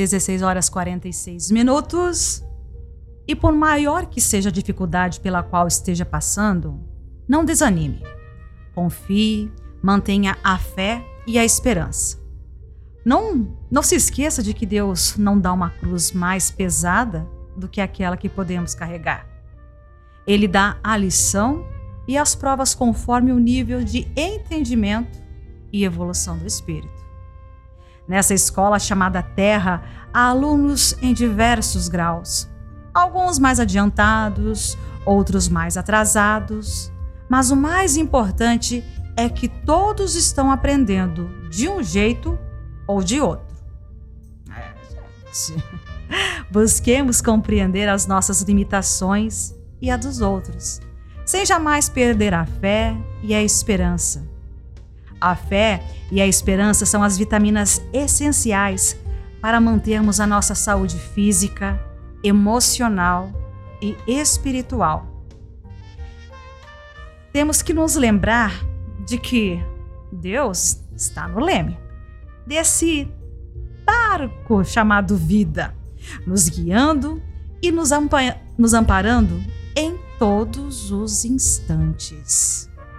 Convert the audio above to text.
16 horas e 46 minutos. E por maior que seja a dificuldade pela qual esteja passando, não desanime. Confie, mantenha a fé e a esperança. Não se esqueça de que Deus não dá uma cruz mais pesada do que aquela que podemos carregar. Ele dá a lição e as provas conforme o nível de entendimento e evolução do espírito. Nessa escola chamada Terra, há alunos em diversos graus, alguns mais adiantados, outros mais atrasados, mas o mais importante é que todos estão aprendendo de um jeito ou de outro. Gente, busquemos compreender as nossas limitações e a dos outros, sem jamais perder a fé e a esperança. A fé e a esperança são as vitaminas essenciais para mantermos a nossa saúde física, emocional e espiritual. Temos que nos lembrar de que Deus está no leme desse barco chamado vida, nos guiando e nos amparando em todos os instantes.